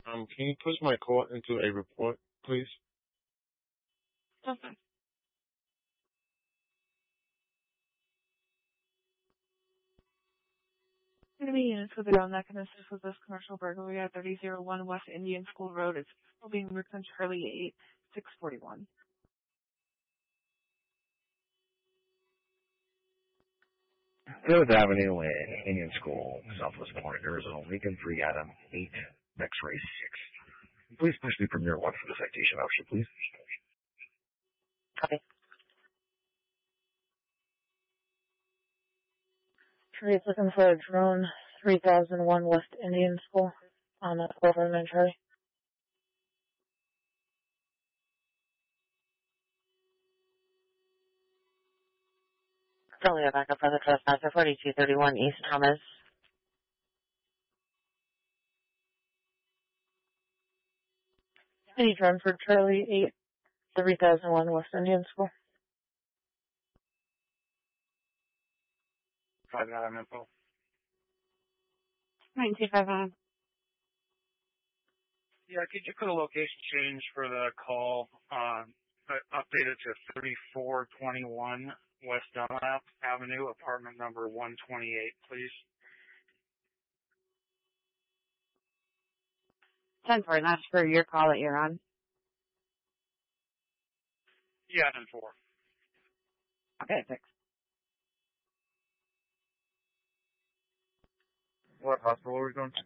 Can you push my call into a report, please? Okay. Enemy units with their own that can assist with this commercial burglary at 3001 West Indian School Road. It's still being worked on Charlie 8641. Fifth Avenue and Indian School, Southwest Point, Arizona, Lincoln 3 Adam 8, X-ray 6. Please push the Premier 1 for the citation option, please. Copy. Charlie's looking for a drone, 3001 West Indian School, on the 449 Charlie. Currently a backup for the trespasser, 4231 East Thomas. Any drone for Charlie 8, 3001 West Indian School. 5 Adam info. 9251. Yeah, could you put a location change for the call, update it to 3421 West Dunlap Avenue, apartment number 128, please? 10-4, that's for your call that you're on. Yeah, 10-4. Okay, thanks. What hospital are we going to?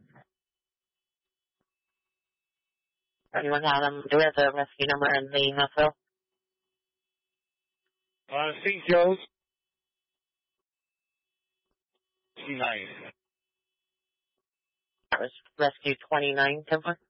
Anyone have them? Do we have the rescue number and the hospital? St. Joe's. C9. That was rescue 29, 10-4.